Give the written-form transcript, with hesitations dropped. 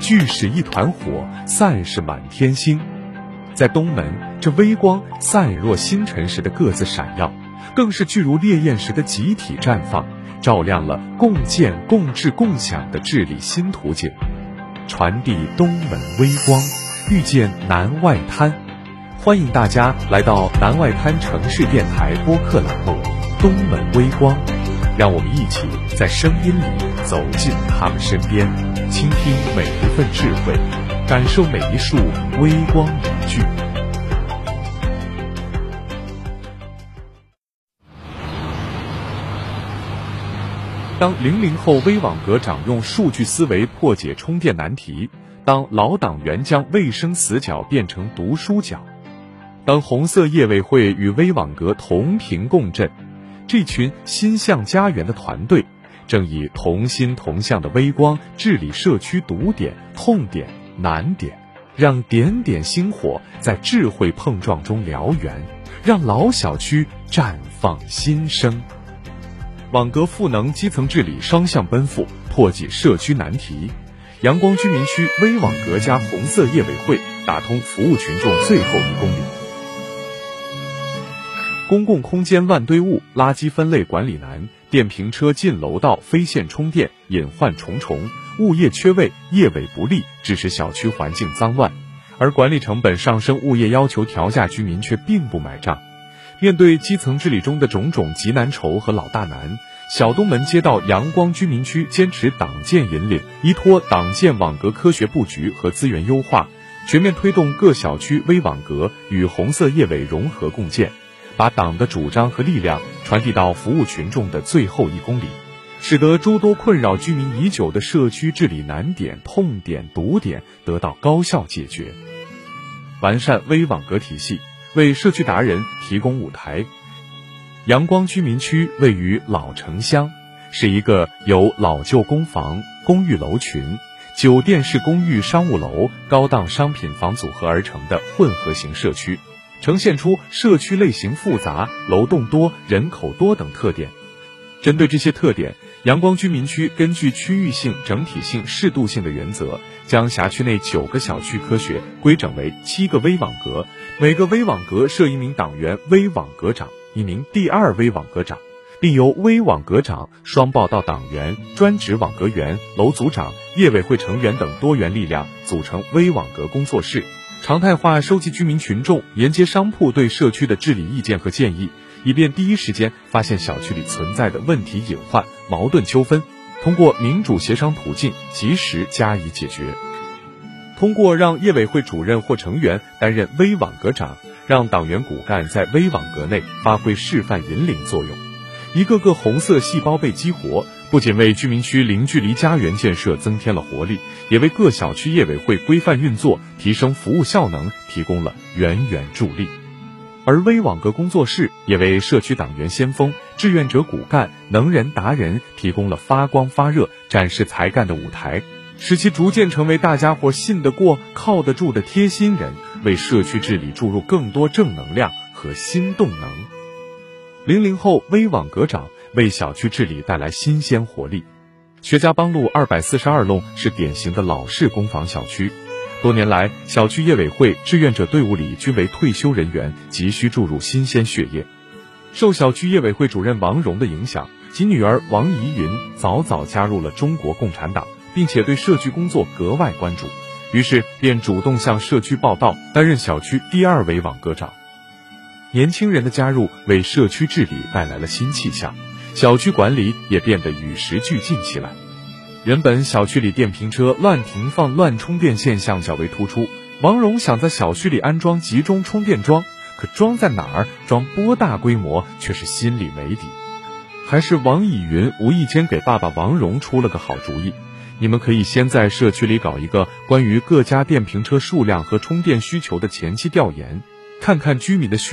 聚是一团火，散是满天星。在东门，这微光散若星辰时的各自闪耀，更是聚如烈焰时的集体绽放，照亮了共建、共治、共享的治理新图景。传递东门微光，遇见南外滩。欢迎大家来到南外滩城市电台播客栏目《东门微光》，让我们一起在声音里走进他们身边，倾听每一份智慧，感受每一束微光凝聚。当00后微网格长用数据思维破解充电难题，当老党员将卫生死角变成读书角，当红色业委会与微网格同频共振，这群心向家园的团队正以同心同向的微光治理社区堵点、痛点、难点，让点点星火在智慧碰撞中燎原，让老小区绽放新生。网格赋能基层治理双向奔赴，破解社区难题。阳光居民区微网格加红色业委会打通服务群众最后1公里。公共空间乱堆物，垃圾分类管理难，电瓶车进楼道非线充电，隐患重重，物业缺位，业委不力，致使小区环境脏乱。而管理成本上升，物业要求调价，居民却并不买账。面对基层治理中的种种急难愁和老大难，小东门街道阳光居民区坚持党建引领，依托党建网格科学布局和资源优化，全面推动各小区微网格与红色业委融合共建，把党的主张和力量传递到服务群众的最后1公里，使得诸多困扰居民已久的社区治理难点、痛点、堵点得到高效解决。完善微网格体系，为社区达人提供舞台。阳光居民区位于老城乡，是一个由老旧公房、公寓楼群、酒店式公寓商务楼、高档商品房组合而成的混合型社区，呈现出社区类型复杂、楼栋多、人口多等特点。针对这些特点，阳光居民区根据区域性、整体性、适度性的原则，将辖区内9个小区科学规整为7个微网格，每个微网格设1名党员微网格长，1名第2微网格长，并由微网格长、双报到党员、专职网格员、楼组长、业委会成员等多元力量组成微网格工作室，常态化收集居民群众、沿街商铺对社区的治理意见和建议，以便第一时间发现小区里存在的问题隐患、矛盾纠纷，通过民主协商途径及时加以解决。通过让业委会主任或成员担任微网格长，让党员骨干在微网格内发挥示范引领作用，一个个红色细胞被激活，不仅为居民区零距离家园建设增添了活力，也为各小区业委会规范运作、提升服务效能提供了源源助力。而微网格工作室也为社区党员先锋、志愿者骨干、能人达人提供了发光发热、展示才干的舞台，使其逐渐成为大家伙信得过、靠得住的贴心人，为社区治理注入更多正能量和新动能。00后微网格长为小区治理带来新鲜活力。薛家浜路242弄是典型的老式公房小区，多年来，小区业委会、志愿者队伍里均为退休人员，急需注入新鲜血液。受小区业委会主任王荣的影响，其女儿王怡云早早加入了中国共产党，并且对社区工作格外关注，于是便主动向社区报到，担任小区第2微网格长。年轻人的加入为社区治理带来了新气象，小区管理也变得与时俱进起来。原本小区里电瓶车乱停放、乱充电现象较为突出，王荣想在小区里安装集中充电桩，可装在哪儿、装多大规模却是心里没底。还是王以云无意间给爸爸王荣出了个好主意，你们可以先在社区里搞一个关于各家电瓶车数量和充电需求的前期调研，看看居民的需